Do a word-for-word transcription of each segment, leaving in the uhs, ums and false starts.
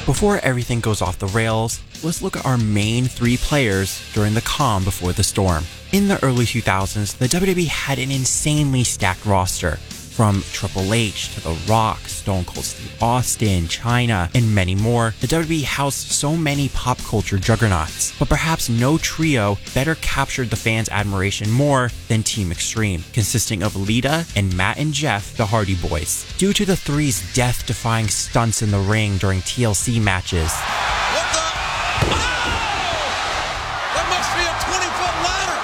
Before everything goes off the rails, let's look at our main three players during the calm before the storm. In the early two thousands, the W W E had an insanely stacked roster. From Triple H to The Rock, Stone Cold Steve Austin, Chyna, and many more, the W W E housed so many pop culture juggernauts. But perhaps no trio better captured the fans' admiration more than Team Extreme, consisting of Lita and Matt and Jeff, the Hardy Boys. Due to the three's death-defying stunts in the ring during T L C matches, What the? Oh! That must be a twenty-foot ladder!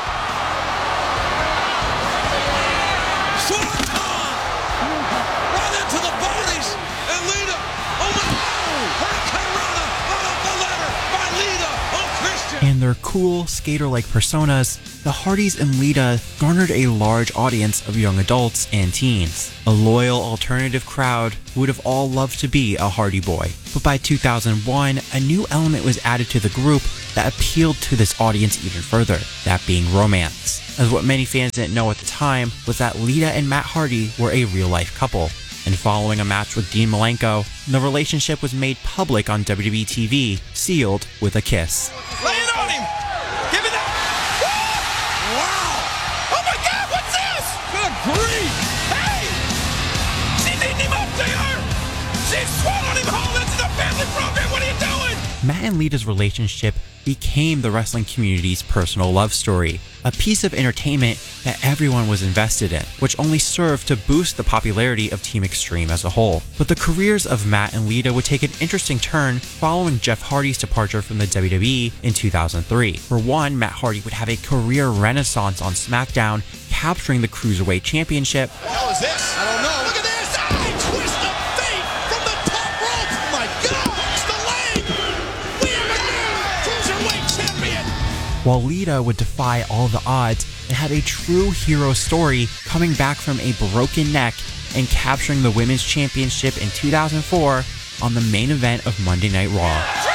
Swanton! Right into the bodies! And Lita! Oh my! Hurricane Rana out of the ladder by Lita! Oh, Christian! and their cool, skater-like personas, the Hardys and Lita garnered a large audience of young adults and teens, a loyal alternative crowd who would have all loved to be a Hardy Boy. But by two thousand one, a new element was added to the group that appealed to this audience even further, that being romance. As what many fans didn't know at the time was that Lita and Matt Hardy were a real-life couple, and following a match with Dean Malenko, the relationship was made public on W W E T V, sealed with a kiss. Lay it on him! Give it that! Wow! Oh my God, what's this? Good grief! Hey! She's eating him up, J R! She's swallowed him whole into the family program! What are you doing? Matt and Lita's relationship became the wrestling community's personal love story, a piece of entertainment that everyone was invested in, which only served to boost the popularity of Team Extreme as a whole. But the careers of Matt and Lita would take an interesting turn following Jeff Hardy's departure from the W W E in two thousand three. For one, Matt Hardy would have a career renaissance on SmackDown, capturing the Cruiserweight Championship. What the hell is this? I don't know. Look at this! I twist of fate from the top rope! Oh my God! It's the leg! We have a new Cruiserweight champion! While Lita would defy all the odds and have a true hero story, coming back from a broken neck and capturing the Women's Championship in two thousand four on the main event of Monday Night Raw.